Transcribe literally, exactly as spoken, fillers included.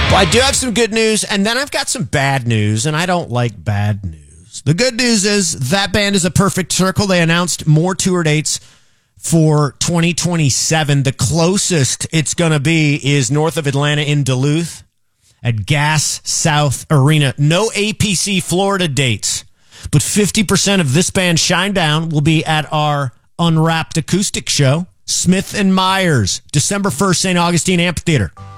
Well, I do have some good news, and then I've got some bad news, and I don't like bad news. The good news is that band is a perfect circle. They announced more tour dates for twenty twenty-seven. The closest it's going to be is north of Atlanta in Duluth at Gas South Arena. No A P C Florida dates, but fifty percent of this band Shinedown will be at our Unwrapped acoustic show, Smith and Myers, December first, Saint Augustine Amphitheater.